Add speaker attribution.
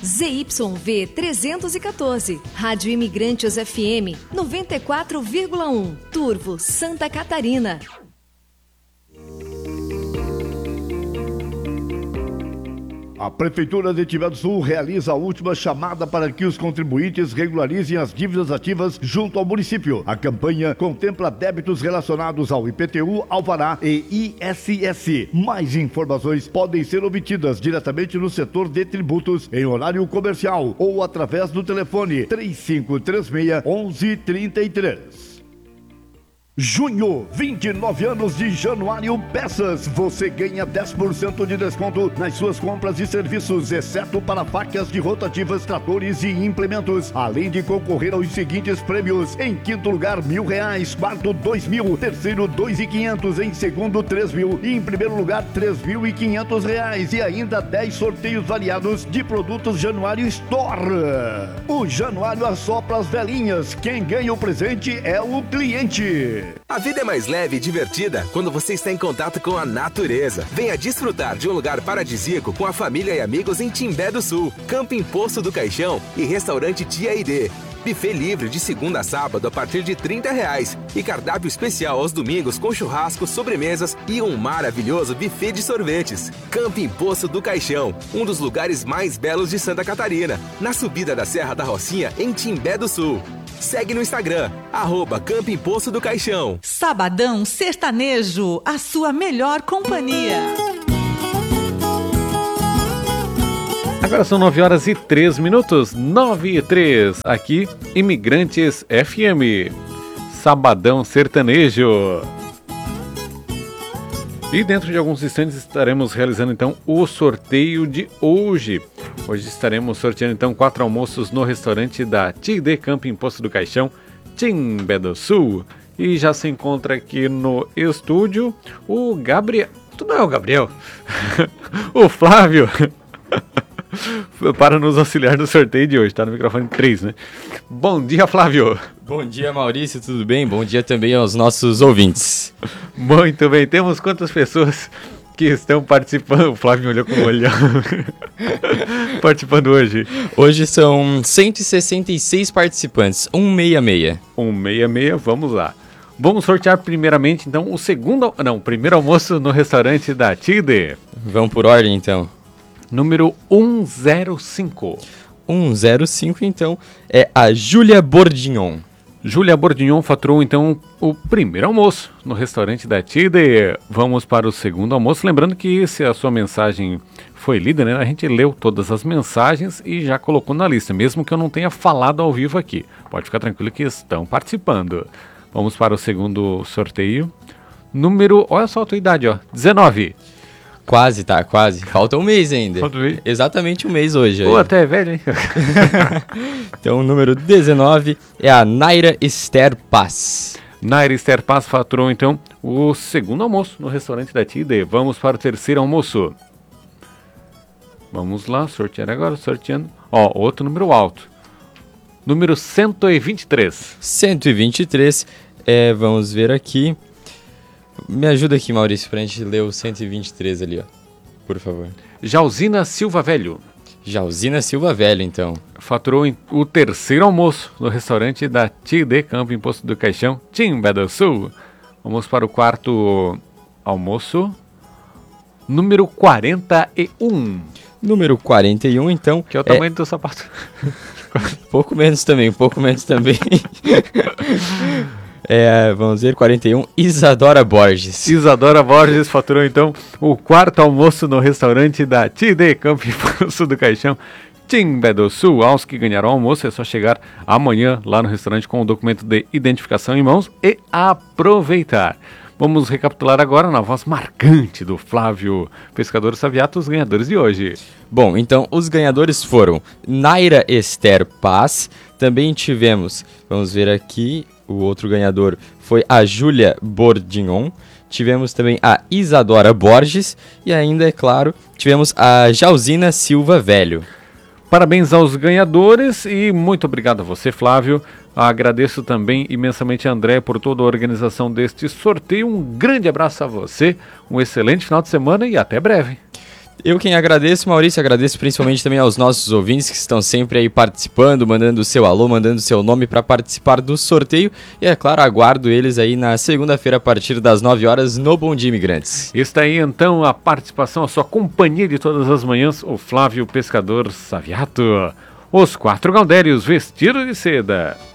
Speaker 1: ZYV 314, Rádio Imigrantes FM 94,1, Turvo, Santa Catarina.
Speaker 2: A Prefeitura de Timbé do Sul realiza a última chamada para que os contribuintes regularizem as dívidas ativas junto ao município. A campanha contempla débitos relacionados ao IPTU, Alvará e ISS. Mais informações podem ser obtidas diretamente no setor de tributos em horário comercial ou através do telefone 3536-1133. Junho, 29 anos de Januário Peças. Você ganha 10% de desconto nas suas compras e serviços, exceto para facas de rotativas, tratores e implementos. Além de concorrer aos seguintes prêmios: em quinto lugar, R$1.000, quarto, R$2.000, terceiro, R$2.500, em segundo, R$3.000 e em primeiro lugar, R$3.500. E ainda 10 sorteios variados de produtos Januário Store. O Januário assopra as velhinhas. Quem ganha o presente é o cliente.
Speaker 3: A vida é mais leve e divertida quando você está em contato com a natureza. Venha desfrutar de um lugar paradisíaco com a família e amigos em Timbé do Sul, Camping Poço do Caixão e Restaurante Tia Aide. Buffet livre de segunda a sábado a partir de R$30 e cardápio especial aos domingos com churrasco, sobremesas e um maravilhoso buffet de sorvetes. Camping Poço do Caixão, um dos lugares mais belos de Santa Catarina, na subida da Serra da Rocinha, em Timbé do Sul. Segue no Instagram, @Camping Poço do Caixão.
Speaker 4: Sabadão Sertanejo, a sua melhor companhia.
Speaker 5: Agora são 9h03, 9h03, aqui Imigrantes FM, Sabadão Sertanejo. E dentro de alguns instantes estaremos realizando então o sorteio de hoje. Hoje estaremos sorteando então 4 almoços no restaurante da TD Camping Poço do Caixão, Timbé do Sul. E já se encontra aqui no estúdio o Gabriel. Tu não é o Gabriel? O Flávio. Para nos auxiliar no sorteio de hoje, tá no microfone 3, né? Bom dia, Flávio.
Speaker 6: Bom dia, Maurício, tudo bem? Bom dia também aos nossos ouvintes.
Speaker 5: Muito bem, temos quantas pessoas que estão participando? O Flávio me olhou com o olhão. Participando hoje.
Speaker 6: Hoje são 166 participantes, 166.
Speaker 5: 166, vamos lá. Vamos sortear primeiramente, então, o primeiro almoço no restaurante da TIDE.
Speaker 6: Vamos por ordem, então.
Speaker 5: Número 105.
Speaker 6: 105, então, é a Júlia Bordignon.
Speaker 5: Júlia Bordignon faturou, então, o primeiro almoço no restaurante da TIDE. Vamos para o segundo almoço. Lembrando que se a sua mensagem foi lida, né, a gente leu todas as mensagens e já colocou na lista, mesmo que eu não tenha falado ao vivo aqui. Pode ficar tranquilo que estão participando. Vamos para o segundo sorteio. Número, olha só a tua idade, ó, 19.
Speaker 6: Quase, tá, quase. Falta um mês ainda.
Speaker 5: Falta um mês?
Speaker 6: Exatamente um mês hoje.
Speaker 5: Pô, até é velho, hein?
Speaker 6: Então, o número 19 é a Naira Esther Paz.
Speaker 5: Naira Esther Paz faturou, então, o segundo almoço no restaurante da TIDE. Vamos para o terceiro almoço. Vamos lá, sortear agora, sorteando. Ó, outro número alto. Número 123.
Speaker 6: 123, vamos ver aqui. Me ajuda aqui, Maurício, pra gente ler o 123 ali, ó. Por favor.
Speaker 5: Jalzina Silva Velho.
Speaker 6: Jalzina Silva Velho, então.
Speaker 5: Faturou o terceiro almoço no restaurante da TD Camping Poço do Caixão, Timbé do Sul. Vamos para o quarto almoço. Número 41.
Speaker 6: Número 41, então.
Speaker 5: Que é o tamanho do teu sapato.
Speaker 6: Pouco menos também. Vamos ver, 41, Isadora Borges.
Speaker 5: Isadora Borges faturou, então, o quarto almoço no restaurante da TD Camping Poço do Caixão, Timbé do Sul. Aos que ganharam o almoço, é só chegar amanhã lá no restaurante com o documento de identificação em mãos e aproveitar. Vamos recapitular agora na voz marcante do Flávio Pescador Saviato os ganhadores de hoje.
Speaker 6: Bom, então os ganhadores foram Naira Esther Paz, também tivemos, vamos ver aqui, o outro ganhador foi a Júlia Bordignon, tivemos também a Isadora Borges e ainda, é claro, tivemos a Jalzina Silva Velho.
Speaker 5: Parabéns aos ganhadores e muito obrigado a você, Flávio. Agradeço também imensamente a André por toda a organização deste sorteio. Um grande abraço a você, um excelente final de semana e até breve.
Speaker 6: Eu quem agradeço, Maurício, agradeço principalmente também aos nossos ouvintes que estão sempre aí participando, mandando o seu alô, mandando o seu nome para participar do sorteio. E é claro, aguardo eles aí na segunda-feira a partir das 9 horas no Bom Dia Imigrantes.
Speaker 5: Está aí então a participação, a sua companhia de todas as manhãs, o Flávio Pescador Saviato. Os 4 Gaudérios vestidos de seda.